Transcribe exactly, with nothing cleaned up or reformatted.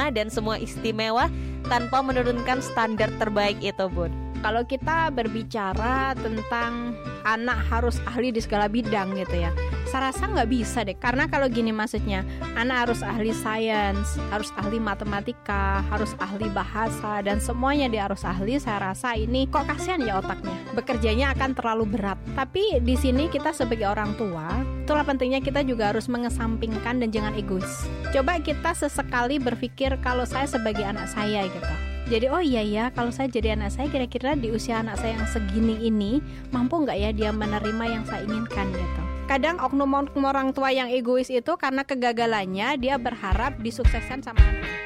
sempurna dan semua istimewa tanpa menurunkan standar terbaik itu, Bun. Kalau kita berbicara tentang anak harus ahli di segala bidang gitu ya, saya rasa nggak bisa deh. Karena kalau gini maksudnya, anak harus ahli sains, harus ahli matematika, harus ahli bahasa, dan semuanya dia harus ahli. Saya rasa ini kok kasihan ya otaknya, bekerjanya akan terlalu berat. Tapi di sini kita sebagai orang tua, itulah pentingnya kita juga harus mengesampingkan dan jangan egois. Coba kita sesekali berpikir kalau saya sebagai anak saya gitu. Jadi oh iya ya, kalau saya jadi anak saya, kira-kira di usia anak saya yang segini ini mampu nggak ya dia menerima yang saya inginkan gitu. Kadang oknum-oknum orang tua yang egois itu karena kegagalannya dia berharap disukseskan sama anak.